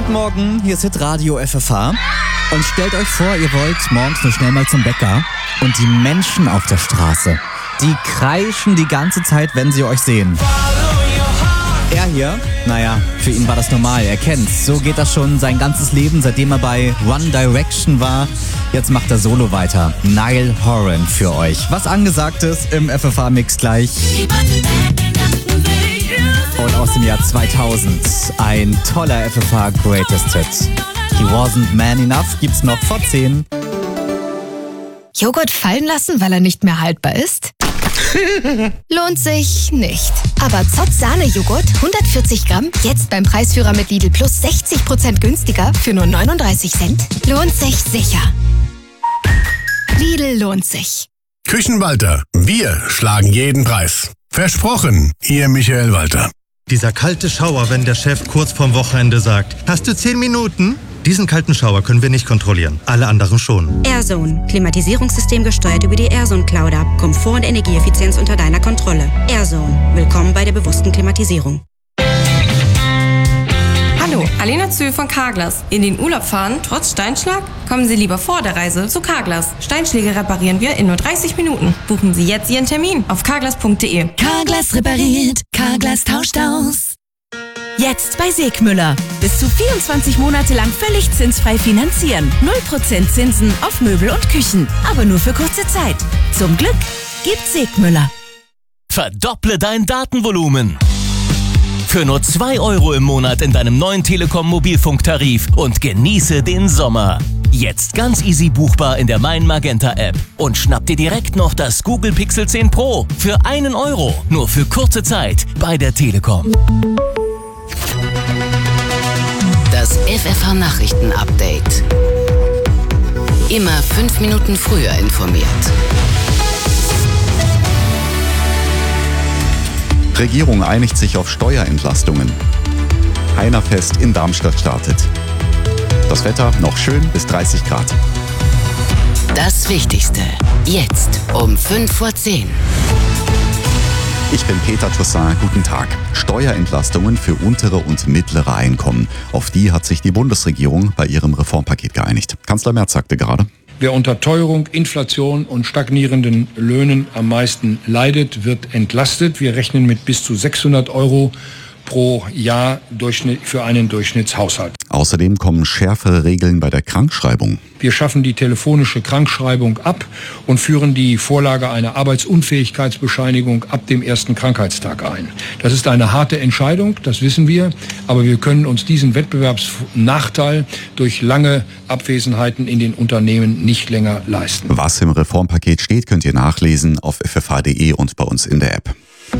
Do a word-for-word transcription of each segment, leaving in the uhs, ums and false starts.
Guten Morgen, hier ist Hitradio F F H. Und stellt euch vor, ihr wollt morgens nur schnell mal zum Bäcker. Und die Menschen auf der Straße, die kreischen die ganze Zeit, wenn sie euch sehen. Er hier, naja, für ihn war das normal, er kennt's. So geht das schon sein ganzes Leben, seitdem er bei One Direction war. Jetzt macht er solo weiter. Niall Horan für euch. Was angesagt ist im F F H-Mix gleich. Und aus dem Jahr zweitausend ein toller F F H Greatest Hit. He Wasn't Man Enough gibt's noch vor zehn. Joghurt fallen lassen, weil er nicht mehr haltbar ist? Lohnt sich nicht. Aber Zott Sahne-Joghurt, hundertvierzig Gramm, jetzt beim Preisführer mit Lidl Plus sechzig Prozent günstiger für nur neununddreißig Cent. Lohnt sich sicher. Lidl lohnt sich. Küchenwalter, wir schlagen jeden Preis. Versprochen, Ihr Michael Walter. Dieser kalte Schauer, wenn der Chef kurz vorm Wochenende sagt, hast du zehn Minuten? Diesen kalten Schauer können wir nicht kontrollieren, alle anderen schon. AirZone. Klimatisierungssystem gesteuert über die AirZone Cloud ab. Komfort und Energieeffizienz unter deiner Kontrolle. AirZone. Willkommen bei der bewussten Klimatisierung. Hallo, Alena Zühl von Carglass. In den Urlaub fahren, trotz Steinschlag? Kommen Sie lieber vor der Reise zu Carglass. Steinschläge reparieren wir in nur dreißig Minuten. Buchen Sie jetzt Ihren Termin auf carglass punkt de. Carglass repariert, Carglass tauscht aus. Jetzt bei Segmüller. Bis zu vierundzwanzig Monate lang völlig zinsfrei finanzieren. null Prozent Zinsen auf Möbel und Küchen. Aber nur für kurze Zeit. Zum Glück gibt's Segmüller. Verdopple dein Datenvolumen. Für nur zwei Euro im Monat in deinem neuen Telekom-Mobilfunktarif und genieße den Sommer. Jetzt ganz easy buchbar in der Mein Magenta App. Und schnapp dir direkt noch das Google Pixel zehn Pro für einen Euro. Nur für kurze Zeit bei der Telekom. Das F F H-Nachrichten-Update. Immer fünf Minuten früher informiert. Regierung einigt sich auf Steuerentlastungen. Heinerfest in Darmstadt startet. Das Wetter noch schön bis dreißig Grad. Das Wichtigste. Jetzt um fünf vor zehn. Ich bin Peter Toussaint, guten Tag. Steuerentlastungen für untere und mittlere Einkommen. Auf die hat sich die Bundesregierung bei ihrem Reformpaket geeinigt. Kanzler Merz sagte gerade: Wer unter Teuerung, Inflation und stagnierenden Löhnen am meisten leidet, wird entlastet. Wir rechnen mit bis zu sechshundert Euro pro Jahr für einen Durchschnittshaushalt. Außerdem kommen schärfere Regeln bei der Krankschreibung. Wir schaffen die telefonische Krankschreibung ab und führen die Vorlage einer Arbeitsunfähigkeitsbescheinigung ab dem ersten Krankheitstag ein. Das ist eine harte Entscheidung, das wissen wir, aber wir können uns diesen Wettbewerbsnachteil durch lange Abwesenheiten in den Unternehmen nicht länger leisten. Was im Reformpaket steht, könnt ihr nachlesen auf f f h punkt de und bei uns in der App.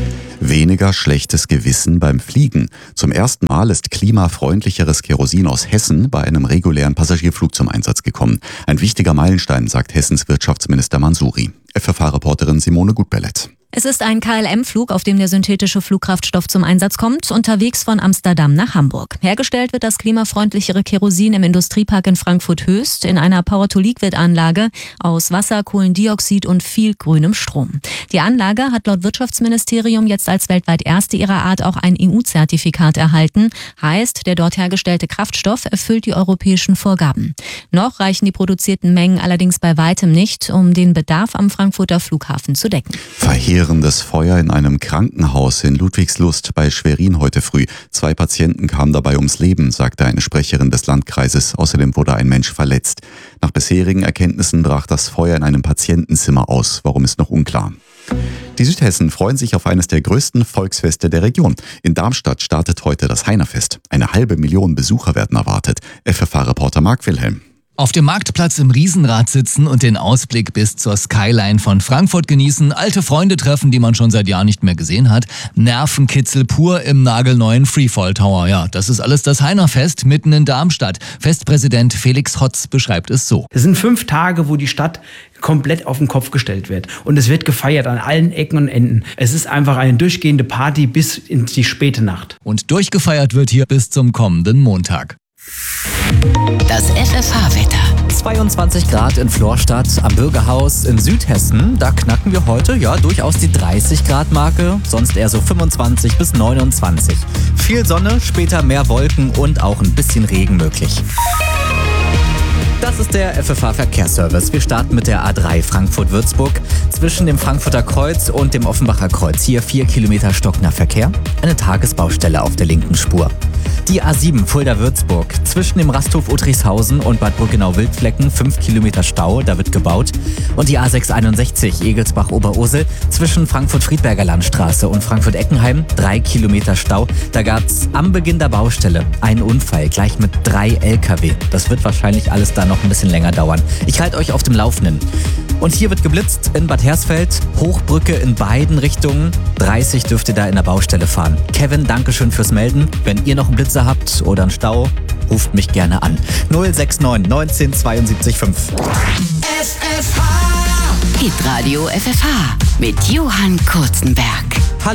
Weniger schlechtes Gewissen beim Fliegen. Zum ersten Mal ist klimafreundlicheres Kerosin aus Hessen bei einem regulären Passagierflug zum Einsatz gekommen. Ein wichtiger Meilenstein, sagt Hessens Wirtschaftsminister Mansouri. F F H-Reporterin Simone Gutbellett. Es ist ein K L M-Flug, auf dem der synthetische Flugkraftstoff zum Einsatz kommt, unterwegs von Amsterdam nach Hamburg. Hergestellt wird das klimafreundlichere Kerosin im Industriepark in Frankfurt-Höchst in einer Power-to-Liquid-Anlage aus Wasser, Kohlendioxid und viel grünem Strom. Die Anlage hat laut Wirtschaftsministerium jetzt als weltweit erste ihrer Art auch ein E U-Zertifikat erhalten. Heißt, der dort hergestellte Kraftstoff erfüllt die europäischen Vorgaben. Noch reichen die produzierten Mengen allerdings bei weitem nicht, um den Bedarf am Frankfurter Flughafen zu decken. Verheerendes Feuer in einem Krankenhaus in Ludwigslust bei Schwerin heute früh. Zwei Patienten kamen dabei ums Leben, sagte eine Sprecherin des Landkreises. Außerdem wurde ein Mensch verletzt. Nach bisherigen Erkenntnissen brach das Feuer in einem Patientenzimmer aus. Warum ist noch unklar. Die Südhessen freuen sich auf eines der größten Volksfeste der Region. In Darmstadt startet heute das Heinerfest. Eine halbe Million Besucher werden erwartet. F F H-Reporter Marc Wilhelm. Auf dem Marktplatz im Riesenrad sitzen und den Ausblick bis zur Skyline von Frankfurt genießen, alte Freunde treffen, die man schon seit Jahren nicht mehr gesehen hat, Nervenkitzel pur im nagelneuen Freefall Tower. Ja, das ist alles das Heinerfest mitten in Darmstadt. Festpräsident Felix Hotz beschreibt es so. Es sind fünf Tage, wo die Stadt komplett auf den Kopf gestellt wird. Und es wird gefeiert an allen Ecken und Enden. Es ist einfach eine durchgehende Party bis in die späte Nacht. Und durchgefeiert wird hier bis zum kommenden Montag. Das F F H-Wetter. zweiundzwanzig Grad in Florstadt am Bürgerhaus in Südhessen. Da knacken wir heute ja durchaus die dreißig Grad Marke, sonst eher so fünfundzwanzig bis neunundzwanzig. Viel Sonne, später mehr Wolken und auch ein bisschen Regen möglich. Das ist der F F H-Verkehrsservice. Wir starten mit der A drei Frankfurt-Würzburg. Zwischen dem Frankfurter Kreuz und dem Offenbacher Kreuz hier vier Kilometer Stockner-Verkehr. Eine Tagesbaustelle auf der linken Spur. Die A sieben Fulda-Würzburg. Zwischen dem Rasthof Uttrichshausen und Bad Brückenau-Wildflecken fünf Kilometer Stau, da wird gebaut. Und die A sechs einundsechzig Egelsbach-Oberursel. Zwischen Frankfurt-Friedberger Landstraße und Frankfurt-Eckenheim drei Kilometer Stau. Da gab es am Beginn der Baustelle einen Unfall, gleich mit drei L K W. Das wird wahrscheinlich alles dann noch ein bisschen länger dauern. Ich halte euch auf dem Laufenden. Und hier wird geblitzt in Bad Hersfeld. Hochbrücke in beiden Richtungen. dreißig dürft ihr da in der Baustelle fahren. Kevin, dankeschön fürs Melden. Wenn ihr noch einen Blitzer habt oder einen Stau, ruft mich gerne an. null sechs neun neunzehn zweiundsiebzig fünf. F F H. Hitradio F F H mit Johann Kurzenberg.